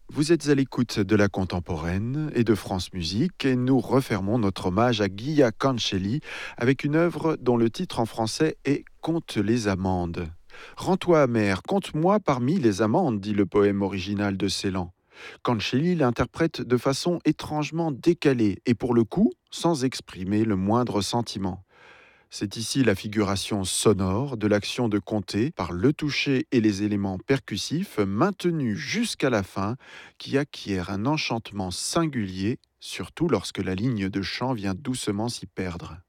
Vous êtes à l'écoute de la contemporaine et de France Musique et nous refermons notre hommage à Guia Cancelli avec une œuvre dont le titre en français est Compte les amandes. Rends-toi amer, compte-moi parmi les amandes, dit le poème original de Ceylan. Cancelli l'interprète de façon étrangement décalée et pour le coup sans exprimer le moindre sentiment. C'est ici la figuration sonore de l'action de compter par le toucher et les éléments percussifs maintenus jusqu'à la fin qui acquiert un enchantement singulier, surtout lorsque la ligne de chant vient doucement s'y perdre.